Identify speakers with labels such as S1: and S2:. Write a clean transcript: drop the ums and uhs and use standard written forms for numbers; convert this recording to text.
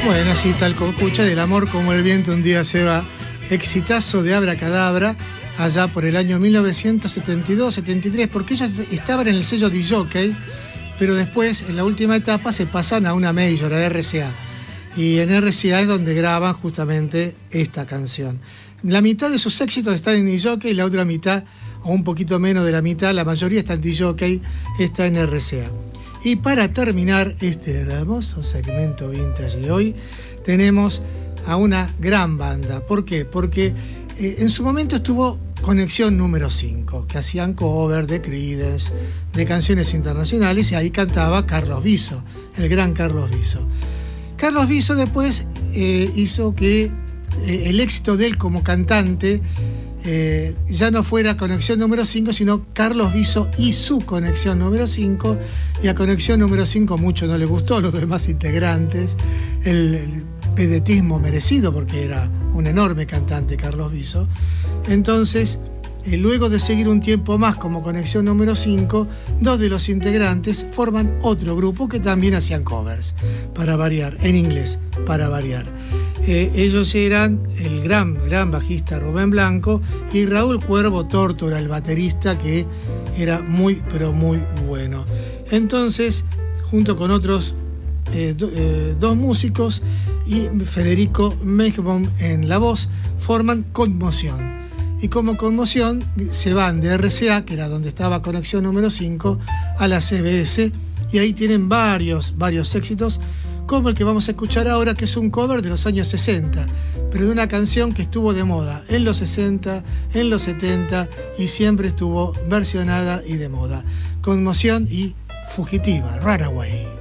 S1: Bueno, así tal como escucha, del amor como el viento un día se va. Exitazo de Abracadabra, allá por el año 1972-73, porque ellos estaban en el sello DJ, pero después, en la última etapa, se pasan a una major, a RCA. Y en RCA es donde graban justamente esta canción. La mitad de sus éxitos están en DJ y la otra mitad, o un poquito menos de la mitad, la mayoría está en DJ, está en RCA. Y para terminar este hermoso segmento vintage de hoy, tenemos a una gran banda. ¿Por qué? Porque en su momento estuvo Conexión número 5, que hacían cover de Creedence, de canciones internacionales, y ahí cantaba Carlos Viso, el gran Carlos Viso. Carlos Viso después hizo que el éxito de él como cantante ya no fuera Conexión número 5, sino Carlos Viso y su Conexión número 5, y a Conexión número 5 mucho no le gustó a los demás integrantes, el pedetismo merecido, porque era un enorme cantante Carlos Viso. Entonces, luego de seguir un tiempo más como Conexión número 5, dos de los integrantes forman otro grupo que también hacían covers, para variar, en inglés, para variar. Ellos eran el gran bajista Rubén Blanco y Raúl Cuervo Tórtora, el baterista, que era muy, pero muy bueno. Entonces, junto con otros dos músicos y Federico Meigbom en la voz, forman Conmoción. Y como Conmoción se van de RCA, que era donde estaba Conexión número 5, a la CBS, y ahí tienen varios éxitos, como el que vamos a escuchar ahora, que es un cover de los años 60, pero de una canción que estuvo de moda en los 60, en los 70, y siempre estuvo versionada y de moda. Conmoción y Fugitiva, Runaway.